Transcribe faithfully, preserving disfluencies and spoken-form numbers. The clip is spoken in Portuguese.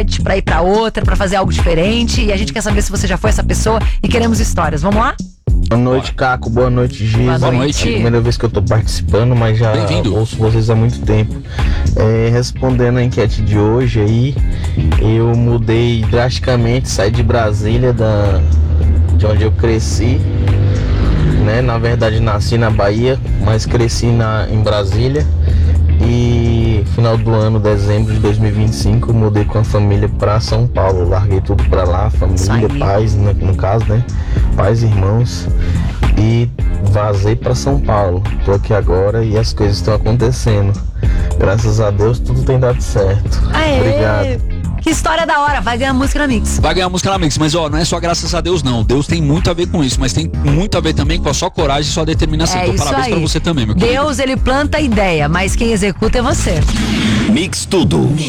cidade, pra ir pra outra, pra fazer algo diferente. E a gente quer saber se você já foi essa pessoa e queremos histórias. Vamos lá? Boa noite, Caco. Boa noite, Giza. Boa noite. É a primeira vez que eu tô participando, mas já Bem-vindo. ouço vocês há muito tempo. É, respondendo a enquete de hoje aí, eu mudei drasticamente, saí de Brasília, da, de onde eu cresci. Né? Na verdade, nasci na Bahia, mas cresci na, em Brasília. E final do ano, dezembro de dois mil e vinte e cinco, mudei com a família pra São Paulo. Larguei tudo pra lá, família, pais, né, no caso, né? Pais, irmãos. E vazei pra São Paulo. Tô aqui agora e as coisas estão acontecendo. Graças a Deus, tudo tem dado certo. Aê! Obrigado. Que história da hora, vai ganhar música na Mix. Vai ganhar música na Mix, mas ó, não é só graças a Deus não. Deus tem muito a ver com isso, mas tem muito a ver também com a sua coragem e sua determinação. É Então isso parabéns aí. pra você também, meu querido. Deus, ele planta a ideia, mas quem executa é você. Mix Tudo.